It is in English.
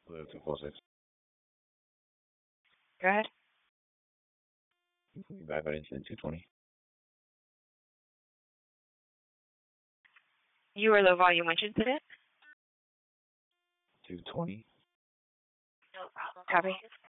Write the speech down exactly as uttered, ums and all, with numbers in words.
Blue two four six. Go ahead. Back on incident two twenty. You were the volume which incident? two twenty. No problem. Copy.